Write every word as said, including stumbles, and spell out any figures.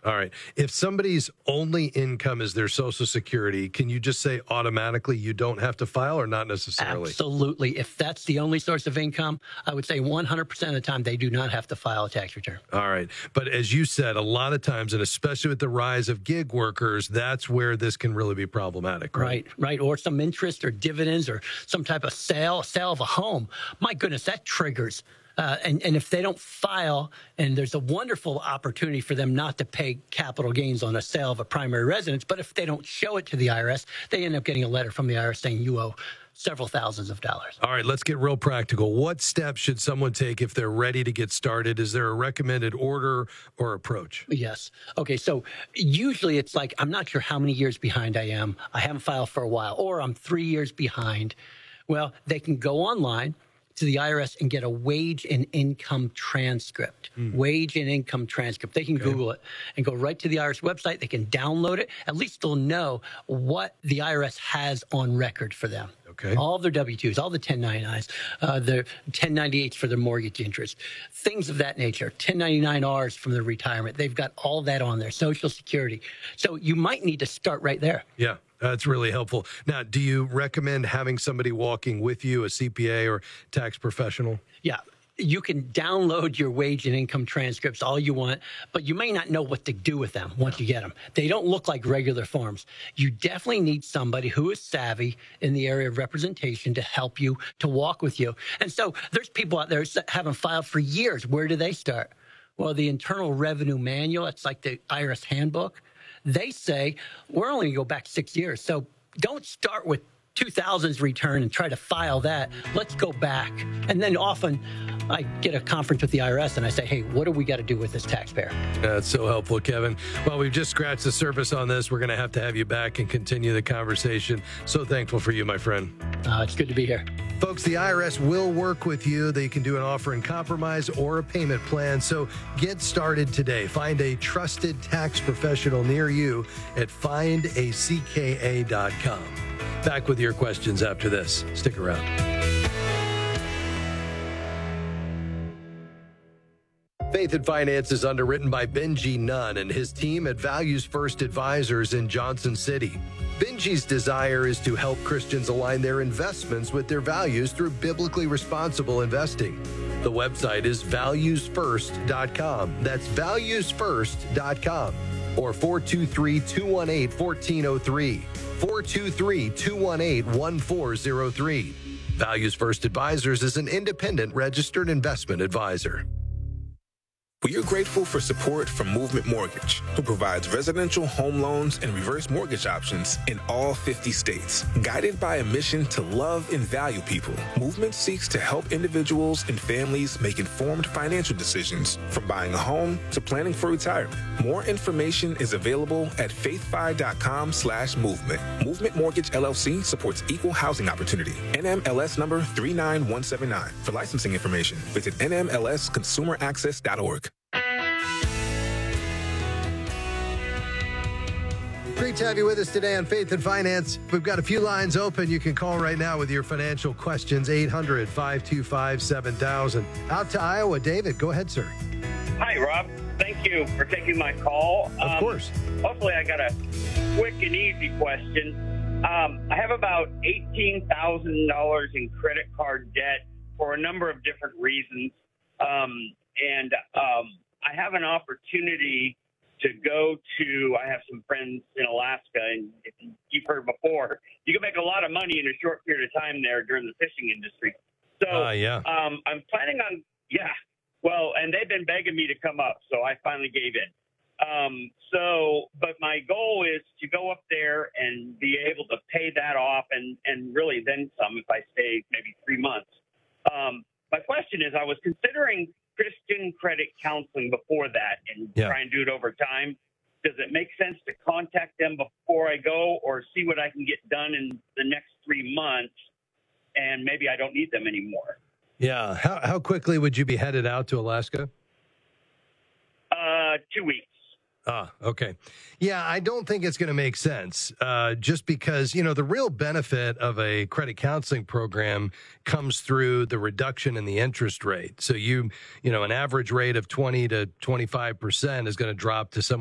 All right. If somebody's only income is their Social Security, can you just say automatically you don't have to file or not necessarily? Absolutely. If that's the only source of income, I would say one hundred percent of the time they do not have to file a tax return. All right. But as you said, a lot of times, and especially with the rise of gig workers, that's where this can really be problematic, right? Right, right. Or some interest or dividends or some type of sale, sale of a home. My goodness, that triggers. Uh, and, and if they don't file, and there's a wonderful opportunity for them not to pay capital gains on a sale of a primary residence, but if they don't show it to the I R S, they end up getting a letter from the I R S saying you owe several thousands of dollars. All right, let's get real practical. What steps should someone take if they're ready to get started? Is there a recommended order or approach? Yes. Okay, so usually it's like, I'm not sure how many years behind I am. I haven't filed for a while, or I'm three years behind. Well, they can go online to the I R S and get a wage and income transcript. Mm. Wage and income transcript. They can okay. Google it and go right to the I R S website. They can download it. At least they'll know what the I R S has on record for them. Okay. All of their W two's, all the ten ninety-nines, uh, their ten ninety-eights for their mortgage interest, things of that nature, ten ninety-nine R's from their retirement. They've got all that on there, Social Security. So you might need to start right there. Yeah. That's really helpful. Now, do you recommend having somebody walking with you, a C P A or tax professional? Yeah. You can download your wage and income transcripts all you want, but you may not know what to do with them once you get them. They don't look like regular forms. You definitely need somebody who is savvy in the area of representation to help you, to walk with you. And so there's people out there that haven't filed for years. Where do they start? Well, the Internal Revenue Manual, it's like the I R S handbook. They say, we're only going to go back six years. So don't start with two thousands return and try to file that. Let's go back. And then often I get a conference with the I R S and I say, hey, what do we got to do with this taxpayer? That's so helpful, Kevin. Well, we've just scratched the surface on this. We're going to have to have you back and continue the conversation. So thankful for you, my friend. Uh, it's good to be here. Folks, the I R S will work with you. They can do an offer in compromise or a payment plan. So get started today. Find a trusted tax professional near you at find a c k a dot com. Back with your questions after this. Stick around. Faith and Finance is underwritten by Benji Nunn and his team at Values First Advisors in Johnson City. Benji's desire is to help Christians align their investments with their values through biblically responsible investing. The website is values first dot com. That's values first dot com. Or four two three, two one eight, one four zero three. four two three, two one eight, one four zero three. Values First Advisors is an independent registered investment advisor. We are grateful for support from Movement Mortgage, who provides residential home loans and reverse mortgage options in all fifty states. Guided by a mission to love and value people, Movement seeks to help individuals and families make informed financial decisions, from buying a home to planning for retirement. More information is available at faithfi.com slash movement. Movement Mortgage L L C supports equal housing opportunity. N M L S number three nine one seven nine. For licensing information, visit N M L S consumer access dot org. Great to have you with us today on Faith and Finance. We've got a few lines open. You can call right now with your financial questions, eight hundred, five two five, seven thousand. Out to Iowa. David, go ahead, sir. Hi, Rob. Thank you for taking my call. Of um, course. Hopefully I got a quick and easy question. Um, I have about eighteen thousand dollars in credit card debt for a number of different reasons. Um, and um, I have an opportunity to go to, I have some friends in Alaska, and if you've heard before, you can make a lot of money in a short period of time there during the fishing industry. So uh, yeah. um, I'm planning on, yeah, well, and they've been begging me to come up, so I finally gave in. Um, so, but my goal is to go up there and be able to pay that off and, and really then some if I stay maybe three months. Um, my question is, I was considering Christian credit counseling before that and yeah. try and do it over time. Does it make sense to contact them before I go or see what I can get done in the next three months and maybe I don't need them anymore? Yeah. How, how quickly would you be headed out to Alaska? Uh, two weeks. Ah, okay. Yeah, I don't think it's going to make sense uh, just because, you know, the real benefit of a credit counseling program comes through the reduction in the interest rate. So you, you know, an average rate of twenty to twenty-five percent is going to drop to somewhere